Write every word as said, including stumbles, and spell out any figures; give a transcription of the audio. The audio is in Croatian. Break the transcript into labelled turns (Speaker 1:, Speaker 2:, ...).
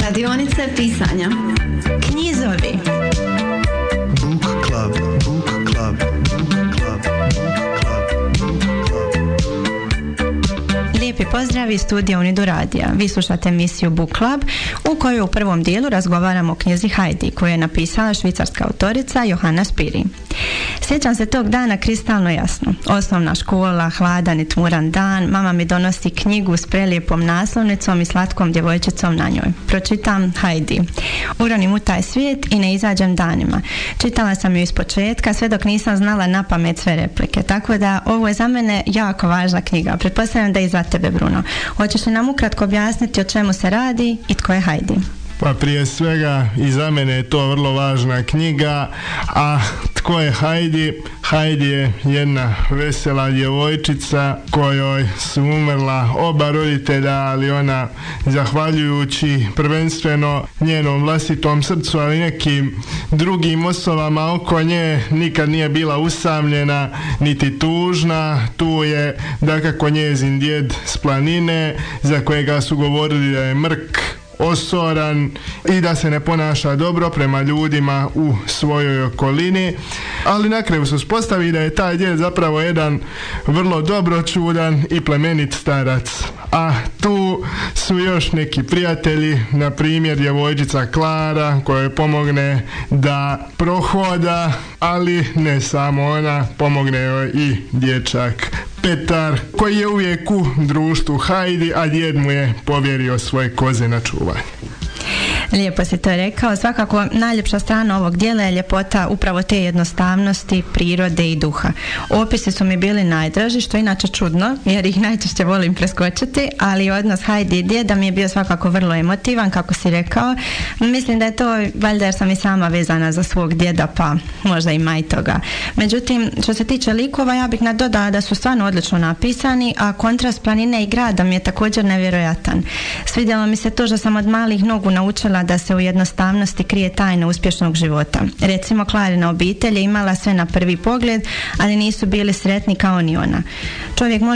Speaker 1: Radionice pisanja. Knjizovi.
Speaker 2: Book Club. Book Club. Book Club. Book Club. Book Club.
Speaker 3: Lijepi pozdrav iz studija Unidu radija. Vi slušate emisiju Book Club u kojoj u prvom dijelu razgovaramo o knjizi Heidi koju je napisala švicarska autorica Johanna Spyri. Sjećam se tog dana kristalno jasno. Osnovna škola, hladan i tmuran dan, mama mi donosi knjigu s prelijepom naslovnicom i slatkom djevojčicom na njoj. Pročitam Heidi. Uronim u taj svijet i ne izađem danima. Čitala sam ju iz početka sve dok nisam znala na pamet sve replike. Tako da ovo je za mene jako važna knjiga. Pretpostavljam da i za tebe, Bruno. Hoćeš li nam ukratko objasniti o čemu se radi i tko je Heidi?
Speaker 4: Pa prije svega i za mene je to vrlo važna knjiga, a tko je Heidi? Heidi je jedna vesela djevojčica kojoj su umrla oba roditelja, ali ona zahvaljujući prvenstveno njenom vlastitom srcu, ali nekim drugim osobama oko nje nikad nije bila usamljena niti tužna. Tu je dakako njezin djed s planine za kojega su govorili da je mrk, osoran i da se ne ponaša dobro prema ljudima u svojoj okolini, ali na kraju se uspostavi da je taj djed zapravo jedan vrlo dobročudan i plemenit starac. A tu su još neki prijatelji, na primjer djevojčica Klara kojoj pomogne da prohoda, ali ne samo ona, pomogne joj i dječak Petar koji je uvijek u društvu Heidi, a djed mu je povjerio svoje koze na čuvanje.
Speaker 3: Lijepo si to rekao. Svakako najljepša strana ovog dijela je ljepota upravo te jednostavnosti, prirode i duha. Opisi su mi bili najdraži, što inače čudno, jer ih najčešće volim preskočiti, ali odnos Heidi i djeda mi je bio svakako vrlo emotivan, kako si rekao. Mislim da je to valjda jer sam i sama vezana za svog djeda, pa možda i maj toga. Međutim, što se tiče likova, ja bih nadodala da su stvarno odlično napisani, a kontrast planine i grada mi je također nevjerojatan. Svidjelo mi se to što sam od malih nogu naučila da se u jednostavnosti krije tajna uspješnog života. Recimo, Klarina obitelj je imala sve na prvi pogled, ali nisu bili sretni kao ni ona. Čovjek može